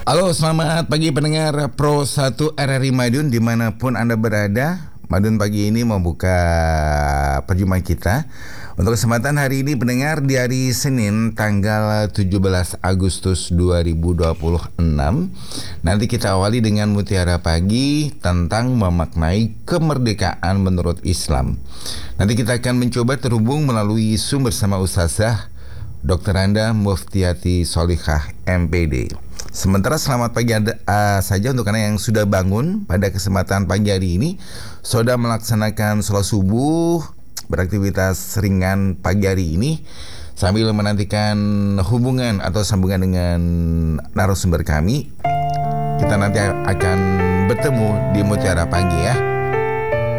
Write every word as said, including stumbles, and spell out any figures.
Halo, selamat pagi pendengar Pro satu R R I Madiun dimanapun Anda berada. Madiun pagi ini membuka perjumpaan kita. Untuk kesempatan hari ini pendengar, di hari Senin tanggal tujuh belas Agustus dua ribu dua puluh enam. Nanti kita awali dengan Mutiara Pagi tentang memaknai kemerdekaan menurut Islam. Nanti kita akan mencoba terhubung melalui Zoom bersama Ustazah Dokter Anda Muftiati Solihah M P D. Sementara selamat pagi anda, uh, saja untuk Anda yang sudah bangun pada kesempatan pagi hari ini, sudah melaksanakan sholat subuh, beraktivitas ringan pagi hari ini, sambil menantikan hubungan atau sambungan dengan narasumber kami. Kita nanti akan bertemu di Mutiara Pagi ya.